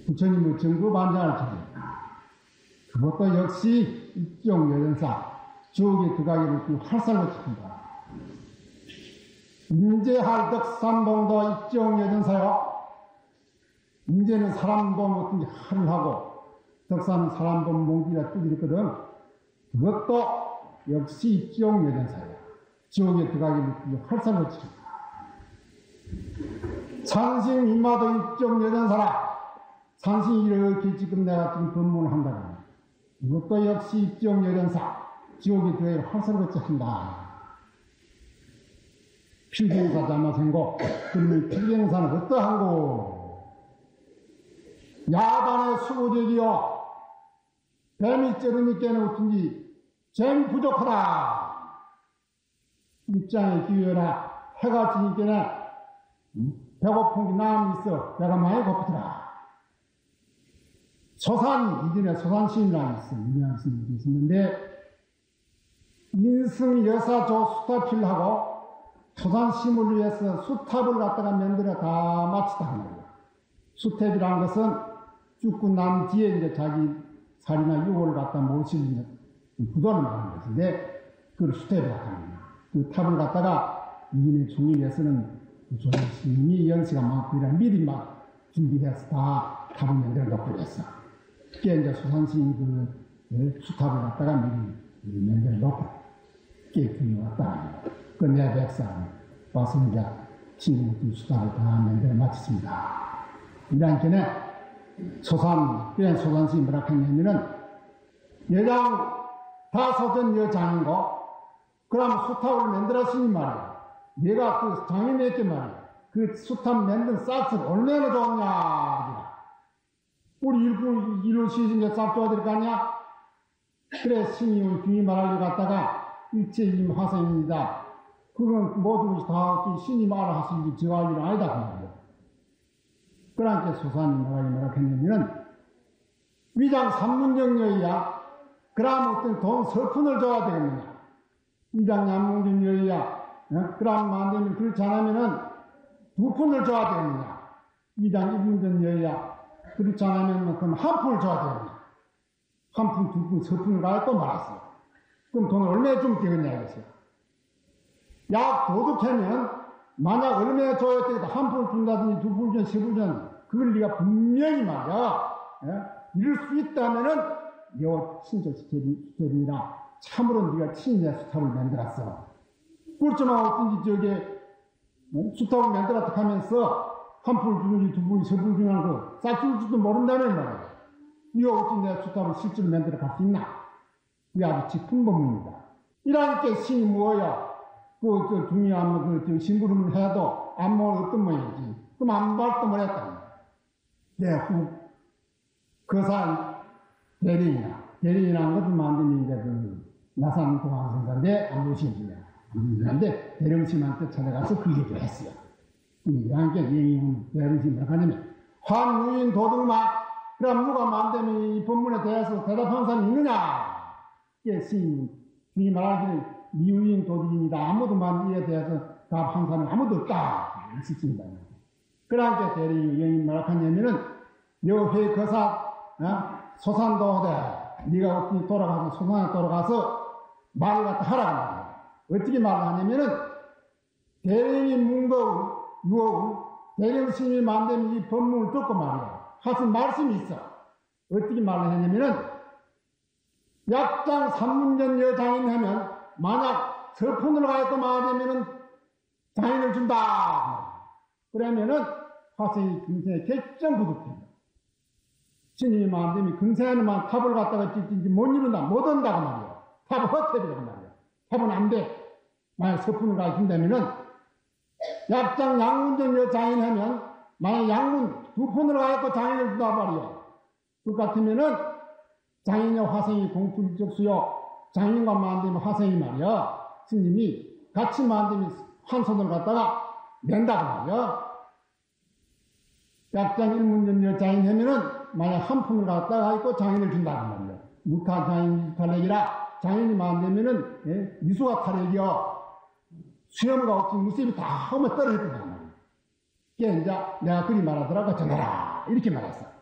부처님의 정부 반장을 차립니다. 그것도 역시 입종 여전사, 지옥에 들어가기를 활살로 칩니다. 인재할 덕산봉도 입종 여전사요. 인재는 사람도 뭐든지 할을 하고, 덕산은 사람도 몽기가 뚜드렸거든. 그것도 역시 입종 여전사예요. 지옥에 들어가기를 활살로 칩니다. 산신 인마도 입종 여전사라. 산신이 이렇게 지금 내가 지금 법문을 한다고. 이것도 역시 입종 여전사. 지옥에 들어가기를 활살로 칩니다. 필경사 자마생고, 그러면 필경사는 어떠한고? 야반의 수고적이요. 뱀이 쩌르니께는 어쩐지 잼 부족하다. 입장에 기회라. 해가 지니께는 배고픈 게 나음이 있어. 배가 많이 고프더라. 소산, 이전에 소산시인이라고 있어요. 유명한 스님이 있었는데, 인승 여사조 수타필하고 소산심을 위해서 수탑을 갖다가 만들어 다 마치다 합니다. 수탑이라는 것은 죽고 난 뒤에 이제 자기 살이나 유골을 갖다 모시는 부도를 말하는 것인데, 그걸 수탑이라고 합니다. 그 탑을 갖다가 이인의 총리에서는 조선스님이 연세가 많고 이런 미리 막 준비해서 다 탑을 만들어 놓고 그랬어. 그게 이제 소산스님 그 수탑을 갖다가 미리 만들어 놓고, 그게 중요하다. 그 내백상 와서 이제 친구 수탑을 다 만들어 마쳤습니다. 이런 게는 그냥 소산스님 뭐라 했냐면은, 여장 다소전 여장인고, 그럼 수탑을 만들었으니 말이야. 내가 그 장인했지 말이야. 그 수탑 만든 싹을 얼마나 좋냐. 우리 일을 시신 게 싹 줘야 될 거 아니야? 그래, 스님은 중이 말하려고 갔다가, 일체임 화생입니다. 그건 모두 다 신이 말을 하시는 게 저가 할 일은 아니다. 그 말이야. 그러니까 소사님 뭐라 했냐면은, 위장 삼문정여이야. 그럼 어떤 돈 서푼을 줘야 되겠느냐. 위장 양문정여이야. 그럼 안 되면 그렇지 않으면은 2푼을 줘야 되겠느냐. 위장 일문정여이야. 그렇지 않으면 그럼 1푼을 줘야 되겠느냐. 1푼, 2푼, 서푼을 가지고 말았어요. 그럼 돈을 얼마나 주면 되겠냐 이랬어요. 약 도둑하면 만약 얼마나 줘야 되겠다. 1푼을 준다든지 2푼을 준, 3푼을 준, 그걸 네가 분명히 말이야. 이럴 수 있다면은 요 친족 수첩이라 참으로 네가 친내 수탑을 만들었어. 그렇지만 어쩐지 저게 수탑을 만들었다 하면서 1푼을 주는지 2푼을 3푼을 주는 거 싹줄 줄도 모른다는 말이야. 네가 어쩐지 내 수탑을 실제로 만들어 갈 수 있나? 그게 아주 짚은 법문입니다. 이러니까 신이 뭐야? 그 중요한 그 심부름을 해도 안목은 어떤 모양이지. 그럼 안발도 뭐랬다. 내 후 거산 대리인이라는 것을 만드는 이제 나산 동안생사인데 안보시인이야. 그런데 대령심한테 찾아가서 그 얘기를 했어요. 그러니까 예의는 대령심이 뭐라고 하냐면, 환유인 도둑마, 그럼 누가 만되면 이 법문에 대해서 대답하는 사람이 있느냐? 이게 스님, 주님 말하기를 미유인 도둑입니다. 아무도 이에 대해서 답한 사람이 아무도 없다. 이렇게 씁니다. 그러니까 대령이 예의는 뭐라고 하냐면은, 여회 거사, 소산도대, 네가 어떻게 돌아가서, 소산에 돌아가서 말을 갖다 하라고 말이야. 어떻게 말을 하냐면은, 대령이 문거운, 유어운, 대령 스님이 만드는 이 법문을 듣고 말이야. 하신 말씀이 있어. 어떻게 말을 하냐면은, 약장 3문전 여장인 하면, 만약 서푼으로 가서 말하면은 장인을 준다. 그러면은, 화생이 금생에 객정 부득해. 스님이 마음대로 근세하는만 탑을 갖다가 찍든지 못 이룬다, 못 온다고 말이야. 탑은 헛탑이라고 말이야. 탑은 안 돼. 만약 서푼을 가르친다면은, 약장 양문전 여장인 하면, 만약 양문 2푼으로 가서 장인을 준다 말이야. 그 같으면은, 장인의 화생이 공풀적 수요, 장인과 만들면 화생이 말이야. 스님이 같이 만들면 한 손을 갖다가 낸다고 말이야. 약장 일문전 여장인 하면은, 만약 1푼을 갖다가 있고 장인을 준다고 말이야. 육타 장인 탈렉이라 장인이 만들면은, 미수가 탈렉이요. 수염과 없이 무쇠비 다 하면 떨어질 거란 말이야. 그게 이제 내가 그리 말하더라고 전해라. 이렇게 말했어.